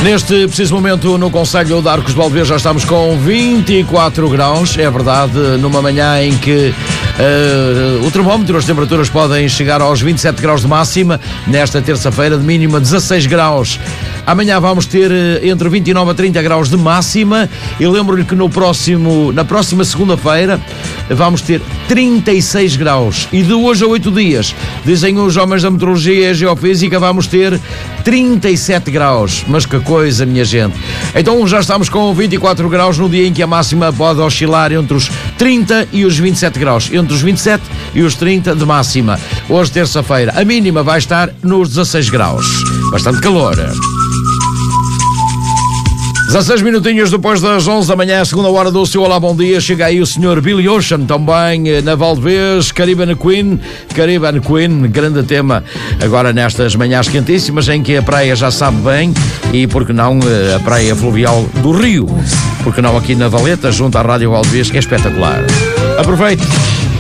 Neste preciso momento, no concelho de Arcos de Valdevez, já estamos com 24 graus. É verdade, numa manhã em que o termómetro, as temperaturas podem chegar aos 27 graus de máxima. Nesta terça-feira, de mínima 16 graus. Amanhã vamos ter entre 29 a 30 graus de máxima. E lembro-lhe que na próxima segunda-feira vamos ter 36 graus. E de hoje a 8 dias, dizem os homens da meteorologia e a geofísica, vamos ter 37 graus. Mas que coisa, minha gente. Então já estamos com 24 graus no dia em que a máxima pode oscilar entre os 30 e os 27 graus. Entre os 27 e os 30 de máxima. Hoje, terça-feira, a mínima vai estar nos 16 graus. Bastante calor. 16 minutinhos depois das 11 da manhã, segunda hora do seu Olá, bom dia. Chega aí o Sr. Billy Ocean, também na Valdevez, Caribbean Queen, grande tema agora nestas manhãs quentíssimas em que a praia já sabe bem e, por que não, a praia fluvial do Rio, por que não aqui na Valeta, junto à Rádio Valdevez, que é espetacular. Aproveite!